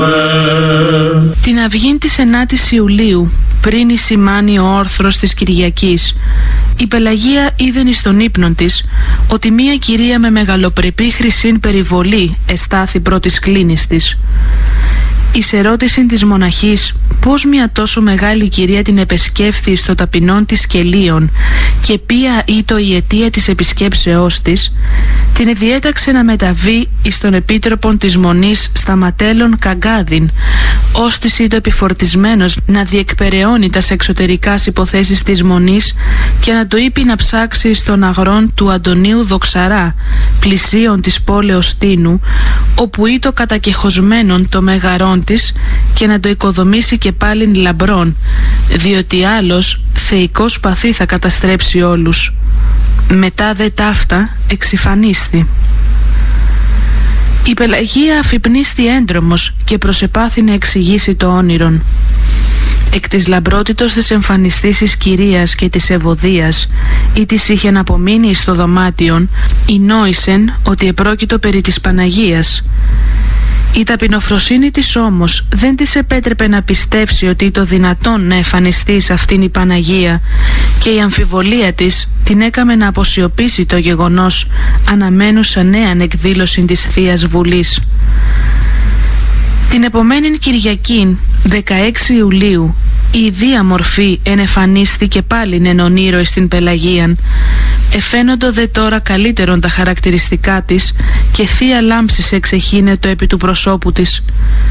Την αυγήν της 9ης Ιουλίου, πριν εισημάνει ο όρθρος της Κυριακής, η Πελαγία είδεν εις τον ύπνον της ότι μία κυρία με μεγαλοπρεπή χρυσήν περιβολή εστάθη πρώτης κλίνης της. Εις ερώτησιν της μοναχής πως μια τόσο μεγάλη κυρία την επεσκέφθη στο ταπεινόν της Κελίων και ποια ήτο η αιτία της επισκέψεώς της, την διέταξε να μεταβεί εις τον επίτροπον της Μονής Σταματέλων Καγκάδιν, ώστις ήτο επιφορτισμένος να διεκπεραιώνει τας εξωτερικάς υποθέσεις της Μονής και να το είπε να ψάξει στον αγρόν του Αντωνίου Δοξαρά, πλησίον της πόλεως Τίνου, όπου ήτο κατακεχωσμένον το μεγαρόν της, και να το οικοδομήσει και πάλιν λαμπρόν, διότι άλλος θεϊκός παθή θα καταστρέψει όλους. Μετά δε ταύτα εξυφανίστη. Η Πελαγία αφυπνίστη έντρομος και προσεπάθη να εξηγήσει το όνειρον. Εκ της λαμπρότητος της εμφανιστήσης κυρίας και της ευωδίας, ή της είχεν απομείνει στο δωμάτιον, ενόησεν ότι επρόκειτο περί της Παναγίας. Η ταπεινοφροσύνη της όμως δεν της επέτρεπε να πιστέψει ότι το δυνατόν να εμφανιστεί σε αυτήν η Παναγία, και η αμφιβολία της την έκαμε να αποσιωπήσει το γεγονός, αναμένουσα νέαν εκδήλωση της Θείας Βουλής. Την επομένην Κυριακήν, 16 Ιουλίου, η ιδία μορφή ενεφανίστηκε πάλιν εν ονείρο στην Πελαγίαν. Εφαίνοντο δε τώρα καλύτερον τα χαρακτηριστικά της και θεία λάμψης εξεχύνετο επί του προσώπου της.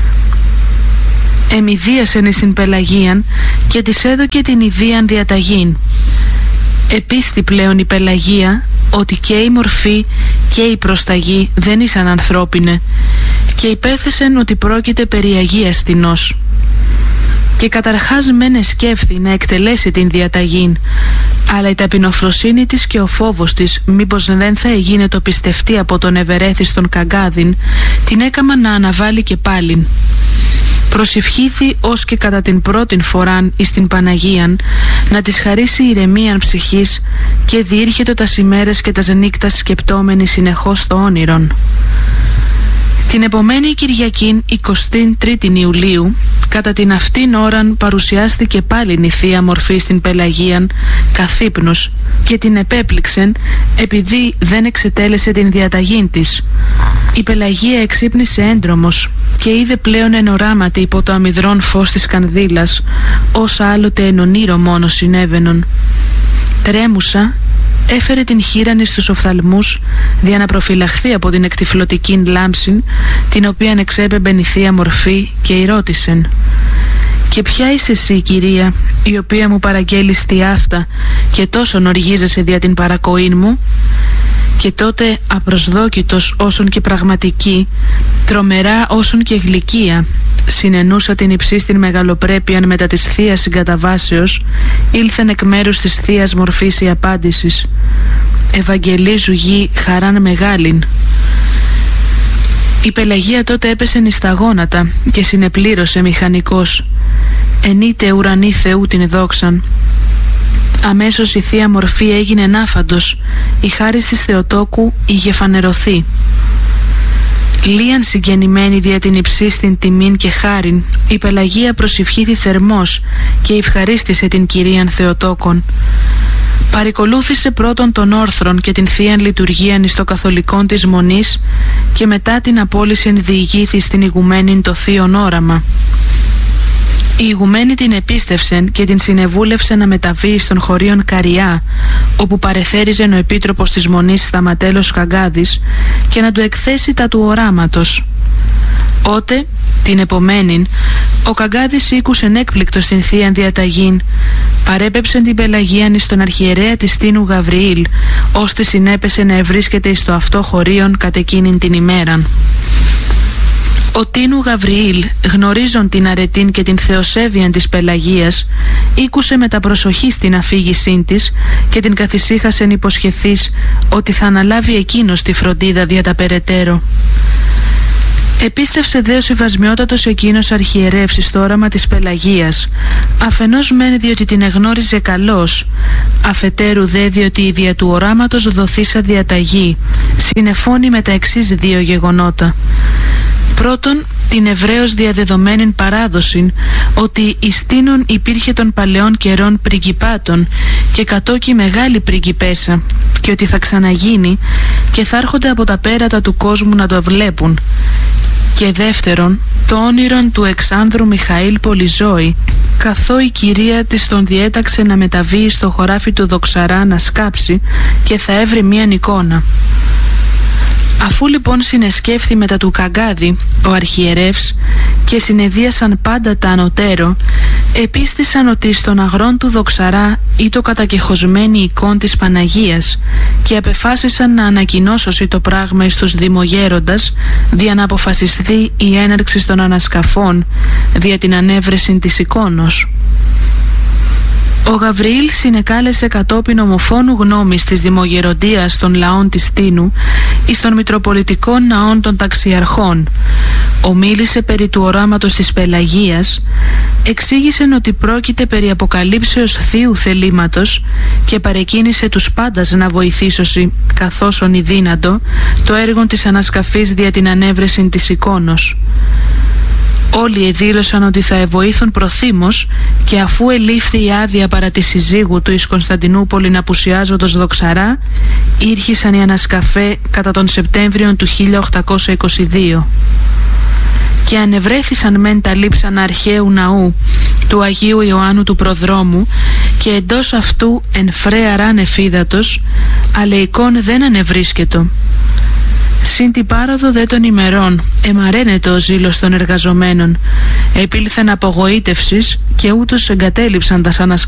Εμιδίασεν εις την Πελαγίαν και της έδωκε την ιδίαν διαταγήν. Επίστη πλέον η Πελαγία ότι και η μορφή και η προσταγή δεν ήσαν ανθρώπινε, και υπέθεσεν ότι πρόκειται περί Αγίας Τινός. Και καταρχάς μεν σκέφθη να εκτελέσει την διαταγήν, αλλά η ταπεινοφροσύνη της και ο φόβος της μήπως δεν θα εγίνε το πιστευτή από τον ευερέθιστον Καγκάδιν, την έκαμα να αναβάλει και πάλιν. Προσευχήθη ως και κατά την πρώτην φοράν εις την Παναγίαν να της χαρίσει ηρεμίαν ψυχής, και διήρχετο τας ημέρες και τας νύκτας σκεπτόμενη συνεχώς το όνειρον. Την επομένη Κυριακήν 23η Ιουλίου, κατά την αυτήν ώραν παρουσιάστηκε πάλιν η Θεία Μορφή στην Πελαγίαν καθύπνος, και την επέπληξεν επειδή δεν εξετέλεσε την διαταγήν της. Η Πελαγία εξύπνησε έντρομος και είδε πλέον εν οράματι υπό το αμυδρόν φως της κανδύλας, όσα άλλοτε εν ονείρο μόνο συνέβαινον. Τρέμουσα έφερε την χείρανη στους οφθαλμούς δια να προφυλαχθεί από την εκτυφλωτικήν λάμψην, την οποία εξέπεμπεν η Θεία Μορφή, και ρώτησεν: «Και ποια είσαι εσύ, κυρία, η οποία μου παραγγέλεις τι αυτά και τόσο οργίζεσαι δια την παρακοήν μου?» Και τότε απροσδόκητος όσον και πραγματική, τρομερά όσον και γλυκία, συνενούσα την υψίστην μεγαλοπρέπειαν μετά της Θείας συγκαταβάσεως, ήλθεν εκ μέρους της Θείας Μορφής η απάντησης: «Ευαγγελίζου γη χαράν μεγάλην». Η Πελαγία τότε έπεσε εις τα γόνατα και συνεπλήρωσε μηχανικός: «Ενείτε ουρανή Θεού την δόξαν». Αμέσως η Θεία Μορφή έγινε άφαντος, η χάρις της Θεοτόκου είχε φανερωθεί. Λίαν συγγενημένη δια την υψίστην τιμήν και χάριν, η Πελαγία προσευχήθη θερμός και ευχαρίστησε την Κυρίαν Θεοτόκον. Παρικολούθησε πρώτον τον όρθρον και την Θείαν Λειτουργίαν εις το καθολικόν της Μονής, και μετά την απόλυσεν διηγήθη στην ηγουμένην το θείον όραμα. Η ηγουμένη την επίστευσεν και την συνεβούλευσε να μεταβεί στον χωρίον Καριά, όπου παρεθέριζεν ο επίτροπος της Μονής Σταματέλος Καγκάδης, και να του εκθέσει τα του οράματος. Ότε, την επομένην, ο Καγκάδης ήκουσεν έκπληκτος την Θείαν Διαταγήν, παρέπεψεν την Πελαγίαν εις τον αρχιερέα της Τίνου Γαβριήλ, ώστε συνέπεσε να ευρίσκεται εις το αυτό χωρίον κατ' εκείνην την ημέραν. Ο Τίνου Γαβριήλ, γνωρίζον την αρετήν και την θεοσέβειαν της Πελαγίας, ήκουσε με τα προσοχή στην αφήγησή της και την καθησύχασεν υποσχεθείς ότι θα αναλάβει εκείνος τη φροντίδα δια τα περαιτέρω. Επίστευσε δε ο συμβασμιότατος εκείνος αρχιερεύς στο όραμα της Πελαγίας, αφενός μεν διότι την εγνώριζε καλώς, αφετέρου δε διότι η δια του οράματος δοθήσα διαταγή συνεφώνει με τα εξής δύο γεγονότα. Πρώτον, την ευρέως διαδεδομένην παράδοσιν ότι εις τίνον υπήρχε των παλαιών καιρών πριγκιπάτων και κατόκι μεγάλη πριγκιπέσα και ότι θα ξαναγίνει και θα έρχονται από τα πέρατα του κόσμου να το βλέπουν. Και δεύτερον, το όνειρον του εξάνδρου Μιχαήλ Πολυζώη, καθώ η κυρία της τον διέταξε να μεταβεί στο χωράφι του Δοξαρά να σκάψει και θα έβρει μίαν εικόνα. Αφού λοιπόν συνεσκέφθη μετά του Καγκάδη ο αρχιερεύς και συνεδίασαν πάντα τα ανωτέρω, επίστησαν ότι στον αγρόν του Δοξαρά ήτο κατακεχωσμένη εικόν της Παναγίας και απεφάσισαν να ανακοινώσωσι το πράγμα εις τους δημογέροντας δια να αποφασιστεί η έναρξη των ανασκαφών δια την ανέβρεση της εικόνος. Ο Γαβριήλ συνεκάλεσε κατόπιν ομοφώνου γνώμης της δημογεροντίας των λαών της Τίνου εις των μητροπολιτικών ναών των ταξιαρχών. Ομίλησε περί του οράματος της Πελαγίας, εξήγησε ότι πρόκειται περί αποκαλύψεως θείου θελήματος και παρεκκίνησε τους πάντας να βοηθήσωσι καθώς ον δύνατο το έργο της ανασκαφής δια την ανέβρεση της εικόνος. Όλοι εδήλωσαν ότι θα ευοήθουν προθύμως και αφού ελήφθη η άδεια παρά τη συζύγου του εις Κωνσταντινούπολην απουσιάζοντος Δοξαρά, ήρχισαν οι ανασκαφέ κατά τον Σεπτέμβριο του 1822. Και ανεβρέθησαν μεν τα λείψανα αρχαίου ναού του Αγίου Ιωάννου του Προδρόμου και εντός αυτού εν φρέαραν εφίδατος, αλλά εικόν δεν ανεβρίσκετο. Συν την πάροδο δε των ημερών εμαραίνεται ο ζήλος των εργαζομένων, επήλθεν απογοήτευσης και ούτως εγκατέλειψαν τας ανασκαφές